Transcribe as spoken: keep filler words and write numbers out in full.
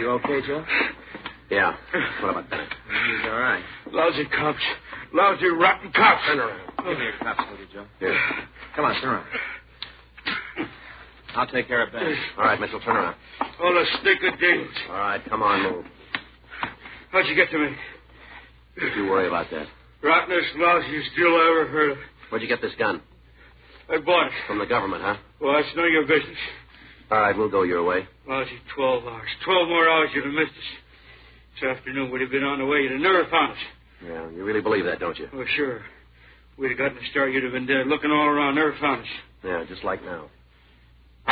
You okay, Joe? Yeah. What about that? He's all right. Lousy cops. Lousy, rotten cops. Turn around. Give me your cops, will you, Joe? Here. Come on, turn around. I'll take care of Ben. All right, Mitchell, turn around. All a stink of demons. All right, come on, move. How'd you get to me? Don't you worry about that. Rottenest, lousiest deal I ever heard of. Where'd you get this gun? I bought it. From the government, huh? Well, that's none of your business. All right, we'll go your way. Lousy twelve hours. Twelve more hours you'd have missed us. This afternoon we'd have been on the way. You'd have never found us. Yeah, you really believe that, don't you? Well, sure. We'd have gotten the start. You'd have been dead. Looking all around. Never found us. Yeah, just like now.